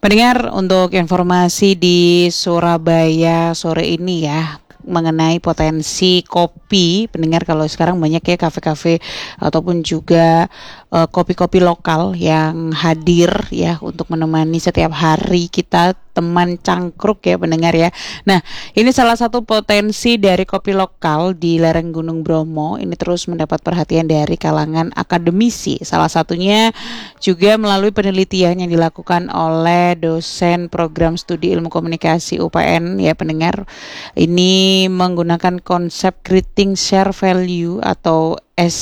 Pendengar, untuk informasi di Surabaya sore ini ya, mengenai potensi kopi. Pendengar, kalau sekarang banyak ya kafe-kafe ataupun juga kopi-kopi lokal yang hadir ya untuk menemani setiap hari kita teman cangkruk ya pendengar ya. Nah, ini salah satu potensi dari kopi lokal di lereng Gunung Bromo. Ini terus mendapat perhatian dari kalangan akademisi. Salah satunya juga melalui penelitian yang dilakukan oleh dosen program studi ilmu komunikasi UPN ya pendengar. Ini menggunakan konsep creating share value atau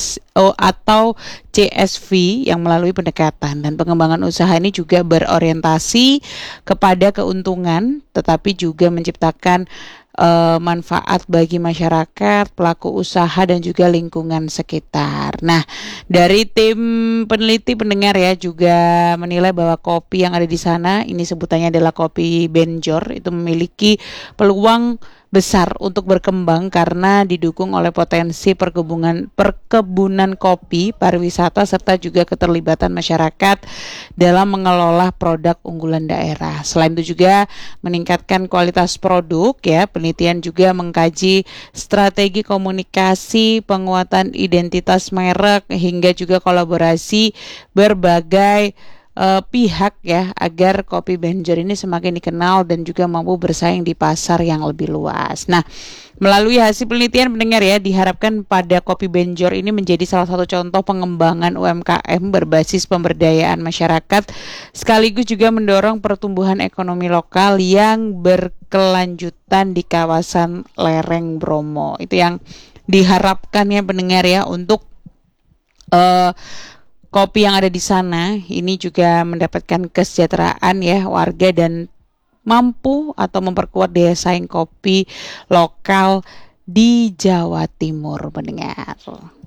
CSV yang melalui pendekatan, dan pengembangan usaha ini juga berorientasi kepada keuntungan tetapi juga menciptakan manfaat bagi masyarakat, pelaku usaha dan juga lingkungan sekitar. Nah, dari tim peneliti pendengar ya juga menilai bahwa kopi yang ada di sana, ini sebutannya adalah kopi Benjor, itu memiliki peluang besar untuk berkembang karena didukung oleh potensi perkebunan kopi, pariwisata serta juga keterlibatan masyarakat dalam mengelola produk unggulan daerah. Selain itu juga meningkatkan kualitas produk ya, penelitian juga mengkaji strategi komunikasi, penguatan identitas merek hingga juga kolaborasi berbagai pihak ya agar kopi Benjor ini semakin dikenal dan juga mampu bersaing di pasar yang lebih luas. Nah, melalui hasil penelitian pendengar ya, diharapkan pada kopi Benjor ini menjadi salah satu contoh pengembangan UMKM berbasis pemberdayaan masyarakat sekaligus juga mendorong pertumbuhan ekonomi lokal yang berkelanjutan di kawasan lereng Bromo. Itu yang diharapkan ya pendengar ya untuk kopi yang ada di sana ini juga mendapatkan kesejahteraan ya warga dan mampu atau memperkuat daya saing kopi lokal di Jawa Timur pendengar.